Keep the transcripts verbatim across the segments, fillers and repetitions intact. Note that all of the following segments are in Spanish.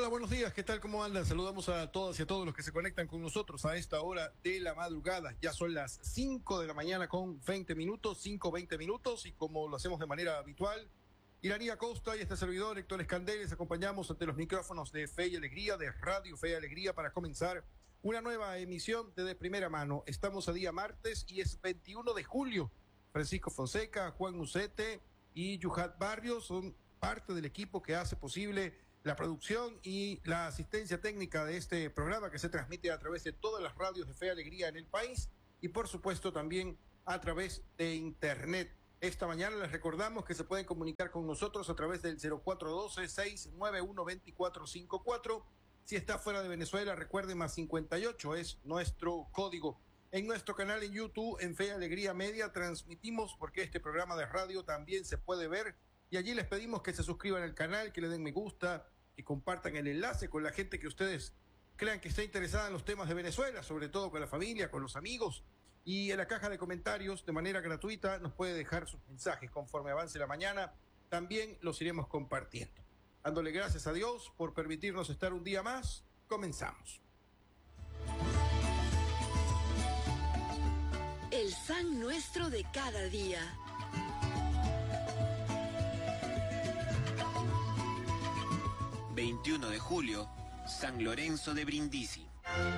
Hola, buenos días, ¿qué tal? ¿Cómo andan? Saludamos a todas y a todos los que se conectan con nosotros a esta hora de la madrugada. Ya son las cinco de la mañana con veinte minutos, cinco, veinte minutos, y como lo hacemos de manera habitual, Iranía Costa y este servidor, Héctor Escandel, les acompañamos ante los micrófonos de Fe y Alegría, de Radio Fe y Alegría, para comenzar una nueva emisión de De Primera Mano. Estamos a día martes y es veintiuno de julio. Francisco Fonseca, Juan Musete y Yuhat Barrios son parte del equipo que hace posible la producción y la asistencia técnica de este programa, que se transmite a través de todas las radios de Fe y Alegría en el país y por supuesto también a través de internet. Esta mañana les recordamos que se pueden comunicar con nosotros a través del cero cuatro uno dos, seis nueve uno, dos cuatro cinco cuatro. Si está fuera de Venezuela, recuerden, más cincuenta y ocho es nuestro código. En nuestro canal en YouTube, en Fe y Alegría Media, transmitimos porque este programa de radio también se puede ver, y allí les pedimos que se suscriban al canal, que le den me gusta, que compartan el enlace con la gente que ustedes crean que está interesada en los temas de Venezuela, sobre todo con la familia, con los amigos. Y en la caja de comentarios, de manera gratuita, nos puede dejar sus mensajes. Conforme avance la mañana, también los iremos compartiendo. Dándole gracias a Dios por permitirnos estar un día más, comenzamos. El San Nuestro de cada día. veintiuno de julio, San Lorenzo de Brindisi.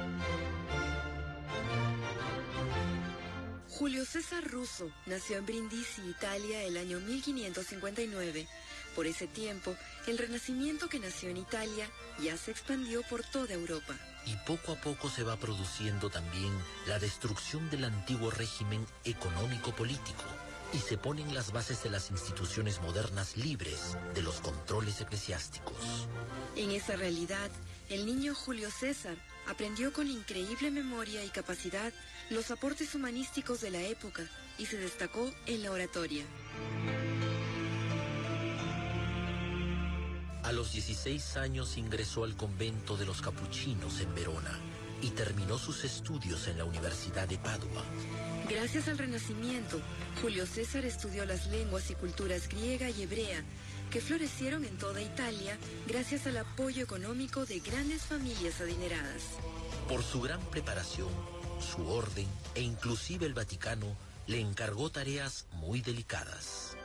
Julio César Russo nació en Brindisi, Italia, el año mil quinientos cincuenta y nueve. Por ese tiempo, el Renacimiento que nació en Italia ya se expandió por toda Europa. Y poco a poco se va produciendo también la destrucción del antiguo régimen económico-político, y se ponen las bases de las instituciones modernas libres de los controles eclesiásticos. En esa realidad, el niño Julio César aprendió con increíble memoria y capacidad los aportes humanísticos de la época y se destacó en la oratoria. A los dieciséis años ingresó al convento de los capuchinos en Verona y terminó sus estudios en la Universidad de Padua. Gracias al Renacimiento, Julio César estudió las lenguas y culturas griega y hebrea, que florecieron en toda Italia gracias al apoyo económico de grandes familias adineradas. Por su gran preparación, su orden e inclusive el Vaticano le encargó tareas muy delicadas.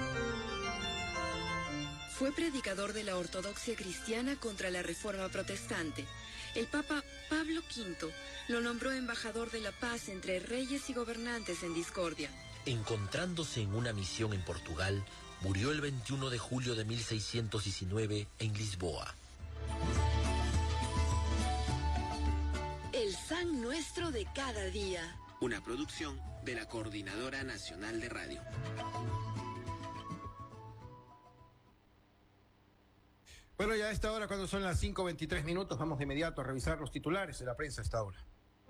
Fue predicador de la ortodoxia cristiana contra la Reforma protestante. El Papa Pablo quinto lo nombró embajador de la paz entre reyes y gobernantes en discordia. Encontrándose en una misión en Portugal, murió el veintiuno de julio de mil seiscientos diecinueve en Lisboa. El San Nuestro de cada día. Una producción de la Coordinadora Nacional de Radio. Bueno, ya a esta hora, cuando son las cinco veintitrés minutos, vamos de inmediato a revisar los titulares de la prensa a esta hora.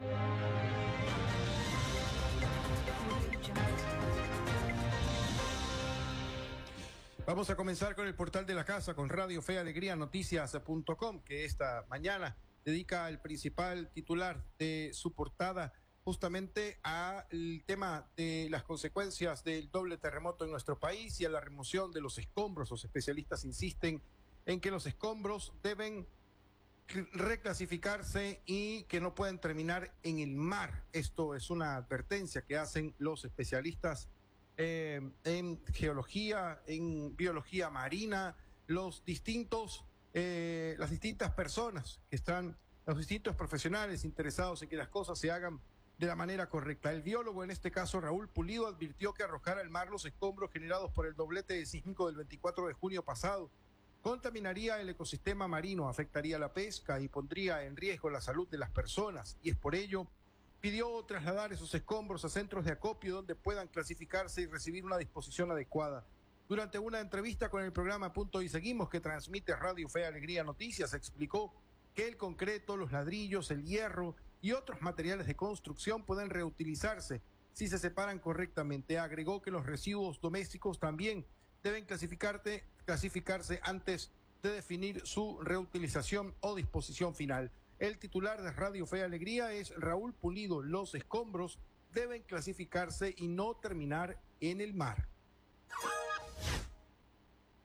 Vamos a comenzar con el portal de la casa, con Radio Fe Alegría Noticias punto com, que esta mañana dedica el principal titular de su portada justamente al tema de las consecuencias del doble terremoto en nuestro país y a la remoción de los escombros. Los especialistas insisten en que los escombros deben reclasificarse y que no pueden terminar en el mar. Esto es una advertencia que hacen los especialistas eh, en geología, en biología marina, los distintos, eh, las distintas personas que están, los distintos profesionales interesados en que las cosas se hagan de la manera correcta. El biólogo, en este caso Raúl Pulido, advirtió que arrojar al mar los escombros generados por el doblete sísmico del veinticuatro de junio pasado contaminaría el ecosistema marino, afectaría la pesca y pondría en riesgo la salud de las personas, y es por ello pidió trasladar esos escombros a centros de acopio donde puedan clasificarse y recibir una disposición adecuada. Durante una entrevista con el programa Punto y Seguimos, que transmite Radio Fe Alegría Noticias, explicó que el concreto, los ladrillos, el hierro y otros materiales de construcción pueden reutilizarse si se separan correctamente. Agregó que los residuos domésticos también deben clasificarse, clasificarse antes de definir su reutilización o disposición final. El titular de Radio Fe y Alegría es Raúl Pulido. Los escombros deben clasificarse y no terminar en el mar.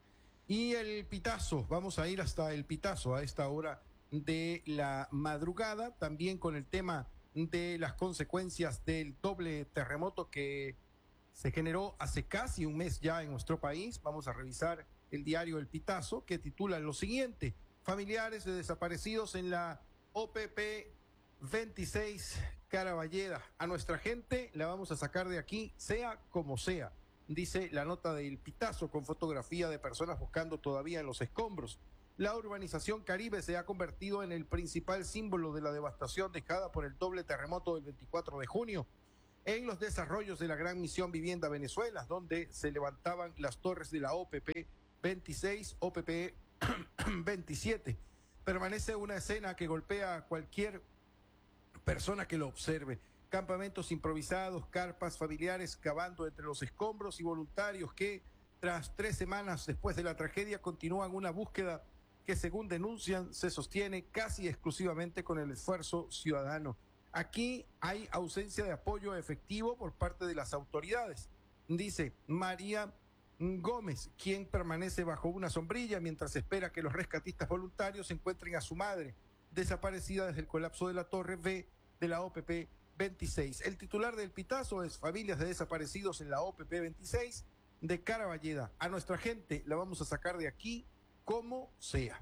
Y el Pitazo, vamos a ir hasta el Pitazo a esta hora de la madrugada, también con el tema de las consecuencias del doble terremoto que se generó hace casi un mes ya en nuestro país. Vamos a revisar el diario El Pitazo, que titula lo siguiente: familiares de desaparecidos en la O P P veintiséis Caraballeda. A nuestra gente la vamos a sacar de aquí, sea como sea, dice la nota del Pitazo, con fotografía de personas buscando todavía en los escombros. La urbanización Caribe se ha convertido en el principal símbolo de la devastación dejada por el doble terremoto del veinticuatro de junio. En los desarrollos de la Gran Misión Vivienda Venezuela, donde se levantaban las torres de la O P P veintiséis, O P P veintisiete, permanece una escena que golpea a cualquier persona que lo observe. Campamentos improvisados, carpas familiares cavando entre los escombros y voluntarios que, tras tres semanas después de la tragedia, continúan una búsqueda que, según denuncian, se sostiene casi exclusivamente con el esfuerzo ciudadano. Aquí hay ausencia de apoyo efectivo por parte de las autoridades, dice María Gómez, quien permanece bajo una sombrilla mientras espera que los rescatistas voluntarios encuentren a su madre, desaparecida desde el colapso de la Torre B de la O P P veintiséis. El titular del Pitazo es: familias de desaparecidos en la O P P veintiséis de Caraballeda. A nuestra gente la vamos a sacar de aquí como sea.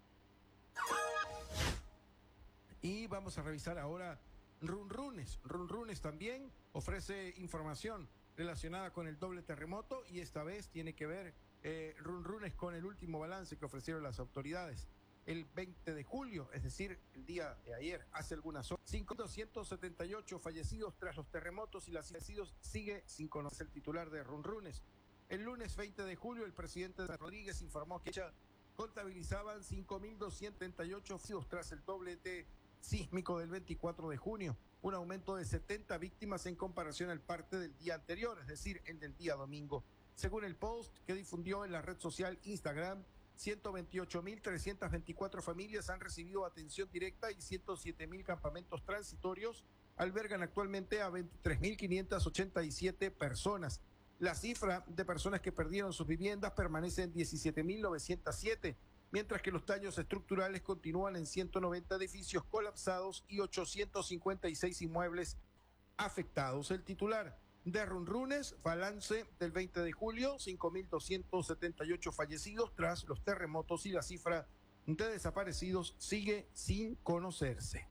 Y vamos a revisar ahora Runrunes. Runrunes también ofrece información relacionada con el doble terremoto, y esta vez tiene que ver eh, Runrunes con el último balance que ofrecieron las autoridades el veinte de julio, es decir, el día de ayer, hace algunas horas. cinco mil doscientos setenta y ocho fallecidos tras los terremotos, y las fallecidos sigue sin conocer. El titular de Runrunes. El lunes veinte de julio, el presidente Rodríguez informó que ya contabilizaban cinco mil doscientos setenta y ocho fallecidos tras el doblete sísmico del veinticuatro de junio, un aumento de setenta víctimas en comparación al parte del día anterior, es decir, el del día domingo. Según el post que difundió en la red social Instagram, ciento veintiocho mil trescientas veinticuatro familias han recibido atención directa y ciento siete mil campamentos transitorios albergan actualmente a veintitrés mil quinientas ochenta y siete personas. La cifra de personas que perdieron sus viviendas permanece en diecisiete mil novecientos siete, mientras que los daños estructurales continúan en ciento noventa edificios colapsados y ochocientos cincuenta y seis inmuebles afectados. El titular de Runrunes: balance del veinte de julio, cinco mil doscientos setenta y ocho fallecidos tras los terremotos, y la cifra de desaparecidos sigue sin conocerse.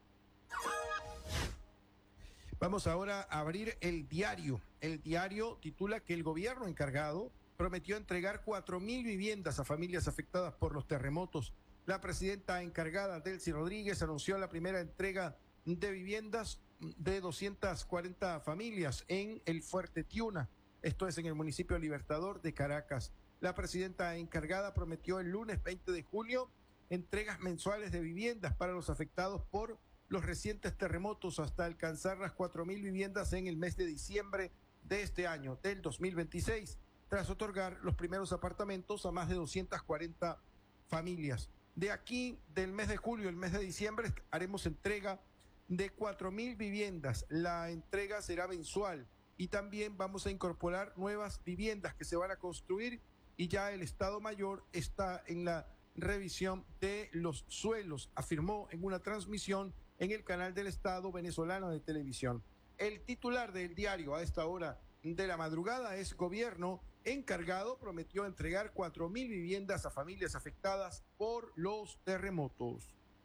Vamos ahora a abrir el diario. El diario titula que el gobierno encargado prometió entregar cuatro mil viviendas a familias afectadas por los terremotos. La presidenta encargada, Delcy Rodríguez, anunció la primera entrega de viviendas de doscientas cuarenta familias en el Fuerte Tiuna, esto es en el municipio Libertador de Caracas. La presidenta encargada prometió el lunes veinte de julio entregas mensuales de viviendas para los afectados por los recientes terremotos, hasta alcanzar las cuatro mil viviendas en el mes de diciembre de este año, del dos mil veintiséis, tras otorgar los primeros apartamentos a más de doscientas cuarenta familias. De aquí, del mes de julio al mes de diciembre, haremos entrega de cuatro mil viviendas. La entrega será mensual, y también vamos a incorporar nuevas viviendas que se van a construir, y ya el Estado Mayor está en la revisión de los suelos, afirmó en una transmisión en el canal del Estado venezolano de televisión. El titular del diario a esta hora de la madrugada es: gobierno encargado prometió entregar cuatro mil viviendas a familias afectadas por los terremotos.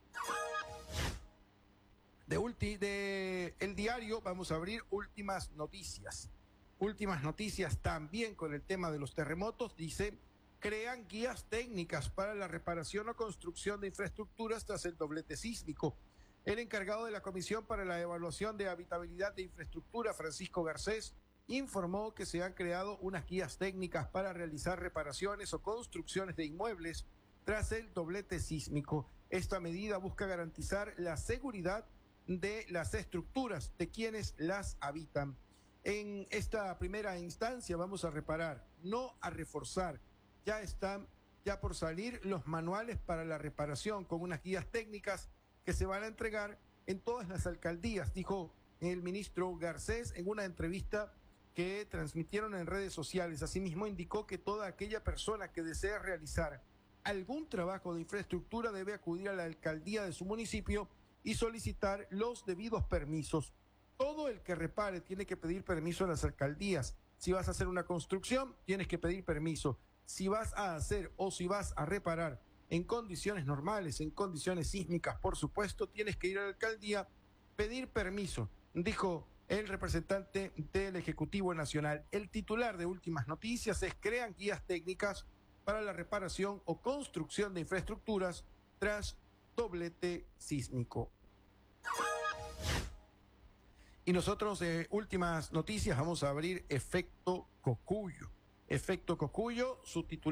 De, ulti, de el diario vamos a abrir últimas noticias. Últimas noticias también con el tema de los terremotos. Dice: crean guías técnicas para la reparación o construcción de infraestructuras tras el doblete sísmico. El encargado de la Comisión para la Evaluación de Habitabilidad de Infraestructura, Francisco Garcés, informó que se han creado unas guías técnicas para realizar reparaciones o construcciones de inmuebles tras el doblete sísmico. Esta medida busca garantizar la seguridad de las estructuras de quienes las habitan. En esta primera instancia vamos a reparar, no a reforzar. Ya están ya por salir los manuales para la reparación, con unas guías técnicas que se van a entregar en todas las alcaldías, dijo el ministro Garcés en una entrevista que transmitieron en redes sociales. Asimismo, indicó que toda aquella persona que desea realizar algún trabajo de infraestructura debe acudir a la alcaldía de su municipio y solicitar los debidos permisos. Todo el que repare tiene que pedir permiso a las alcaldías. Si vas a hacer una construcción, tienes que pedir permiso. Si vas a hacer o si vas a reparar en condiciones normales, en condiciones sísmicas, por supuesto, tienes que ir a la alcaldía, pedir permiso, dijo el representante del Ejecutivo Nacional. El titular de Últimas Noticias es: crean guías técnicas para la reparación o construcción de infraestructuras tras doblete sísmico. Y nosotros, de Últimas Noticias, vamos a abrir Efecto Cocuyo. Efecto Cocuyo, su titular